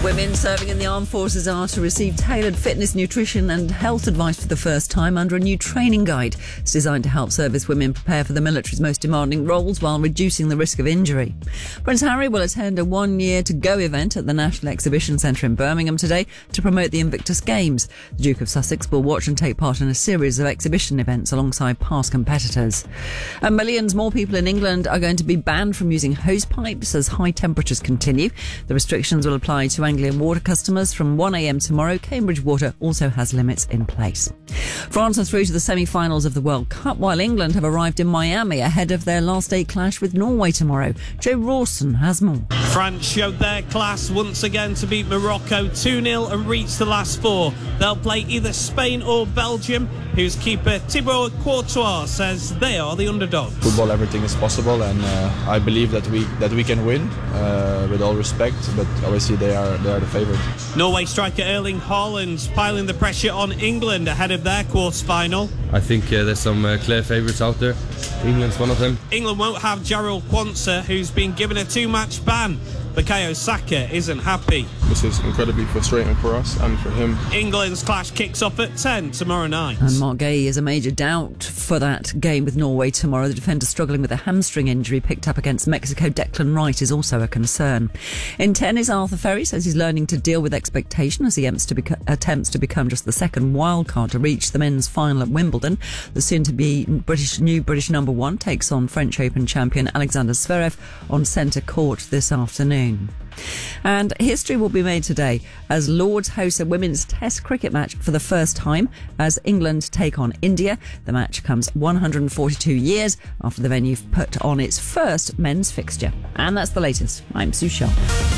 Women serving in the armed forces are to receive tailored fitness, nutrition and health advice for the first time under a new training guide. It's designed to help service women prepare for the military's most demanding roles while reducing the risk of injury. Prince Harry will attend a 1 year to go event at the National Exhibition Centre in Birmingham today to promote the Invictus Games. The Duke of Sussex will watch and take part in a series of exhibition events alongside past competitors. And millions more people in England are going to be banned from using hose pipes as high temperatures continue. The restrictions will apply to Anglian Water customers from 1 a.m. tomorrow. Cambridge Water also has limits in place. France are through to the semi-finals of the World Cup, while England have arrived in Miami ahead of their last day clash with Norway tomorrow. Joe Rawson has more. France showed their class once again to beat Morocco 2-0 and reach the last four. They'll play either Spain or Belgium, whose keeper Thibaut Courtois says they are the underdog. Football, everything is possible, and I believe that we can win, with all respect, but obviously they are the favourite. Norway striker Erling Haaland piling the pressure on England ahead of their quarter-final. I think there's some clear favourites out there. England's one of them. England won't have Jarrell Quansah, who's been given a 2-match ban. Bukayo Saka isn't happy. This is incredibly frustrating for us and for him. England's clash kicks off at 10 tomorrow night. And Mark Gay is a major doubt for that game with Norway tomorrow. The defender struggling with a hamstring injury picked up against Mexico. Declan Wright is also a concern. In tennis, Arthur Ferry says he's learning to deal with expectation as he attempts to become just the second wildcard to reach the men's final at Wimbledon. The soon-to-be new British number one takes on French Open champion Alexander Zverev on centre court this afternoon. And history will be made today as Lords hosts a women's Test cricket match for the first time as England take on India. The match comes 142 years after the venue put on its first men's fixture. And that's the latest. I'm Sue Shaw.